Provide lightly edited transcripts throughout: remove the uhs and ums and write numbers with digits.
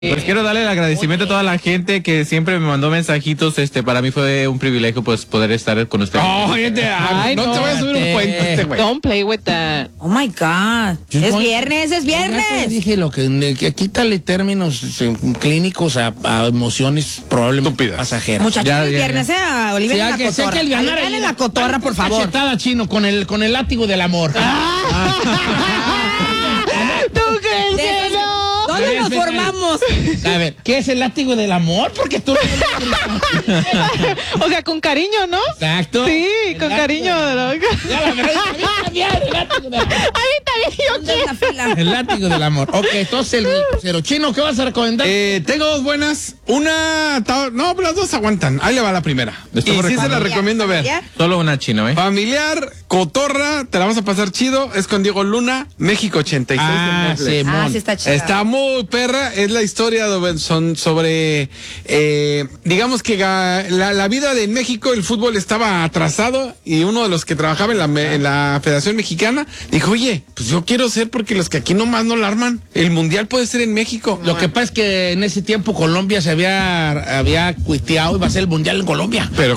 Pues quiero darle el agradecimiento a toda la gente que siempre me mandó mensajitos. Para mí fue un privilegio pues poder estar con ustedes. No te voy a subir un puente, güey. Don't play with that. Oh my God. Es viernes. Ya te dije que quítale términos clínicos a emociones probablemente pasajeras. Muchachos, es viernes, Olivia en la cotorra. Olivia en la cotorra, por favor. Cachetada, Chino, con el látigo del amor. ¿Tú crees que no? ¿Dónde nos formamos? A ver, ¿qué es el látigo del amor? Porque tú... O sea, con cariño, ¿no? Exacto. Sí, con cariño. Ya, la verdad, a mí también, el látigo del amor. A mí también, yo quiero. El látigo del amor. Ok, entonces el cero. Chino, ¿qué vas a recomendar? Tengo dos buenas. Una... No, pero las dos aguantan. Ahí le va la primera. Y sí se la recomiendo ver. Solo una, Chino, ¿eh? Familiar, cotorra, te la vas a pasar chido. Es con Diego Luna, México 86. Sí, Sí está chido. Está muy perra, es la historia sobre, digamos que la vida de México, el fútbol estaba atrasado y uno de los que trabajaba en la Federación Mexicana dijo, oye, pues yo quiero ser porque los que aquí nomás no la arman, el mundial puede ser en México. Lo que pasa es que en ese tiempo Colombia se había cuiteado y va a ser el mundial en Colombia. Pero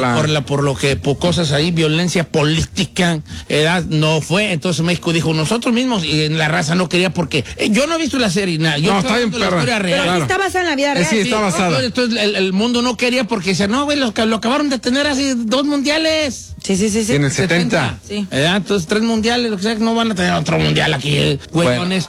por cosas ahí, violencia política, no fue. Entonces México dijo, nosotros mismos, y en la raza no quería porque yo no he visto la serie nada. Yo está bien perra. Historia real. Pero está basada en la vida real. Sí, está basada. Entonces el mundo no quería porque decía, no, güey, lo acabaron de tener hace 2 mundiales. Sí. En el 70. Sí. Entonces 3 mundiales, lo que sea, no van a tener otro mundial aquí, güeyones.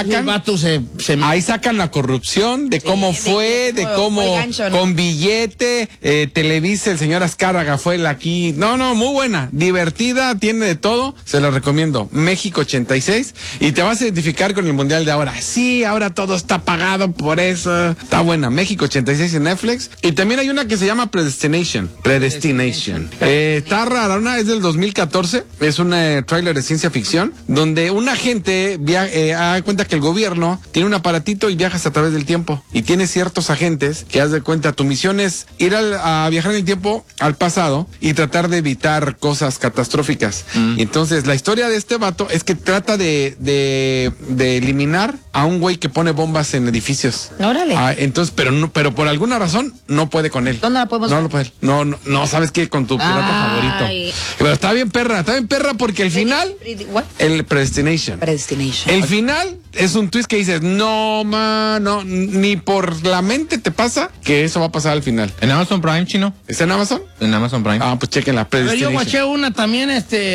Bueno, ahí sacan la corrupción de cómo fue, de cómo gancho, ¿no? con billete, Televisa, el señor Azcárraga fue el aquí. No, muy buena, divertida, tiene de todo, se lo recomiendo. México 86 y te vas a identificar con el mundial de ahora. Sí, ahora todo está pagado por eso. Está buena, México 86 en Netflix. Y también hay una que se llama Predestination. Está rara, es del 2014, es un tráiler de ciencia ficción, donde un agente da cuenta que el gobierno tiene un aparatito y viajas a través del tiempo. Y tiene ciertos agentes que haz de cuenta, tu misión es ir a viajar en el tiempo al pasado y tratar de evitar cosas catastróficas. Y entonces la historia de este vato es que trata de eliminar a un güey que pone bombas en edificios. Órale. Entonces, pero por alguna razón no puede con él. ¿Dónde la podemos No ver? lo puede. No, ¿sabes qué? Con tu pirata favorito. Pero está bien perra porque el final, el Predestination. El final es un twist que dices, no, ni por la mente te pasa que eso va a pasar al final. ¿En Amazon Prime, Chino? ¿Está en Amazon? En Amazon Prime. Pues chequen la Predestination. Yo guaché una también,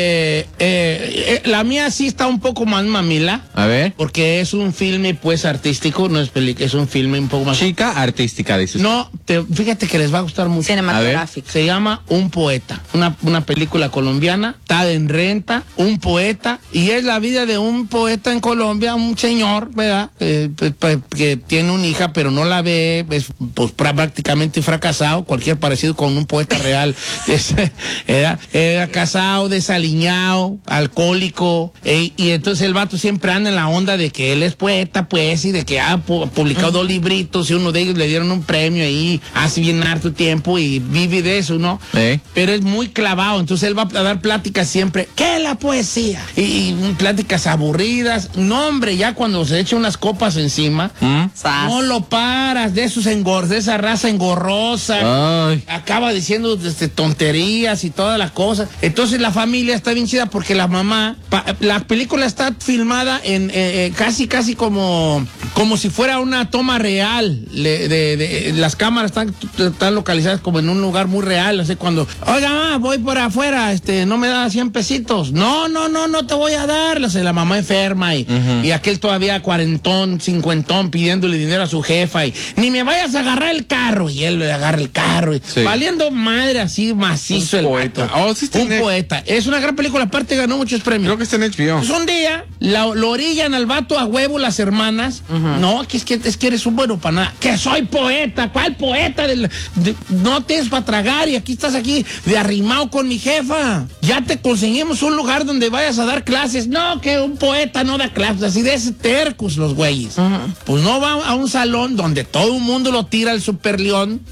la mía sí está un poco más mamila. A ver. Porque es un filme, pues, artístico, no es película, es un filme un poco más... Chica artística, dices. No, fíjate que les va a gustar mucho. Cinematográfico. Se llama Un Poeta, una película colombiana, está en renta, un poeta, y es la vida de un poeta en Colombia, un señor, ¿verdad? Que tiene una hija, pero no la ve, es pues prácticamente fracasado, cualquier parecido con un poeta real. Era casado, desaliñado, alcohólico, y entonces el vato siempre anda en la onda de que él es poeta, pues, y de que ha publicado 2 libritos, y uno de ellos le dieron un premio ahí, hace bien harto tiempo, y vive de eso, ¿no? Pero es muy clavado, entonces él va a dar pláticas siempre, ¿qué es la poesía? Y pláticas aburridas, no hombre, ya cuando se echa unas copas encima, no lo paras, de esa raza engorrosa. Ay. Acaba diciendo tonterías y todas las cosas. Entonces la familia está bien chida porque la mamá, la película está filmada en casi como si fuera una toma real. Las cámaras están localizadas como en un lugar muy real. Así cuando, oiga, mamá, voy por afuera, no me da 100 pesitos. No te voy a dar. La mamá enferma y aquel todavía 40, 50 pidiéndole dinero a su jefa y ni me vayas a agarrar el carro. Y él le agarra el carro y valiendo madre así macizo el poeta. Un poeta. Es una gran película, aparte ganó muchos premios. Creo que está en HBO. Pues un día lo orillan al vato a huevo las hermanas. No, es que eres un bueno para nada. Que soy poeta. ¿Cuál poeta? No tienes para tragar y aquí estás aquí de arrimado con mi jefa. Ya te conseguimos un lugar donde vayas a dar clases. No, que un poeta no da clases. Así de ese tercos los güeyes. Pues no va a un salón donde todo el mundo lo tira al Super León.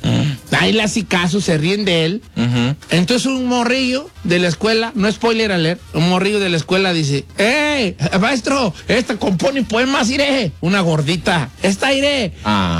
Ahí le hace caso, se ríen de él. Entonces un morrillo de la escuela, no spoiler alert, un morrillo de la escuela dice, maestro, esta compone poemas, iré. Una gordita, esta iré.